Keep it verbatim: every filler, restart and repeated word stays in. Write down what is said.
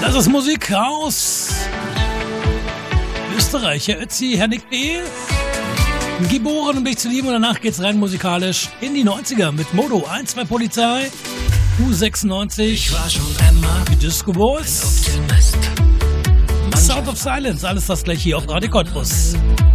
Das ist Musik aus Österreich. Herr Ötzi, Herr Nick B. Geboren, um dich zu lieben. Und danach geht's rein musikalisch in die neunziger mit Modo eins zwei Polizei, U sechsundneunzig, ich war schon immer die Disco Boys, Sound of Silence, alles das gleich hier auf Radio Cottbus.